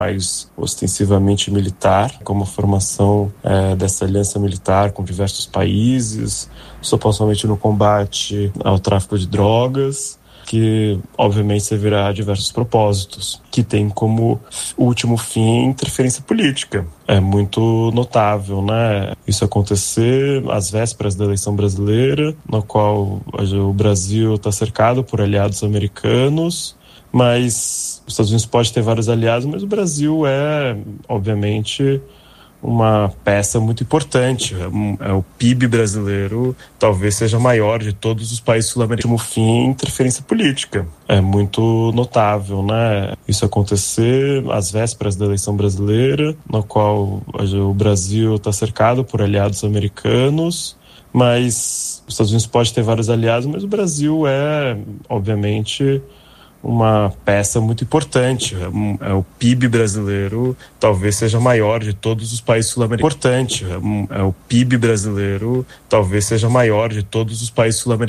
mais ostensivamente militar, como a formação dessa aliança militar com diversos países, supostamente no combate ao tráfico de drogas, que obviamente servirá a diversos propósitos, que tem como último fim interferência política. É muito notável, né? Isso acontecer às vésperas da eleição brasileira, no qual o Brasil está cercado por aliados americanos, mas os Estados Unidos pode ter vários aliados, mas o Brasil é, obviamente, uma peça muito importante. O PIB brasileiro talvez seja maior de todos os países sul-americanos. No fim, interferência política. É muito notável, né? Isso acontecer às vésperas da eleição brasileira, no qual o Brasil está cercado por aliados americanos, mas os Estados Unidos pode ter vários aliados, mas o Brasil é, obviamente, uma peça muito importante. O PIB brasileiro talvez seja maior de todos os países sul-americanos. O PIB brasileiro talvez seja maior de todos os países sul-americanos.